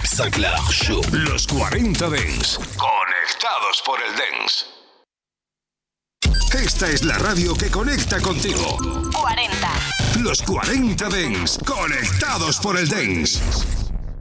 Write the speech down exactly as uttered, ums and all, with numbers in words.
Sinclair Show. Los cuarenta Dance. Conectados por el Dance. Esta es la radio que conecta contigo. cuarenta. Los cuarenta Dance. Conectados por el Dance.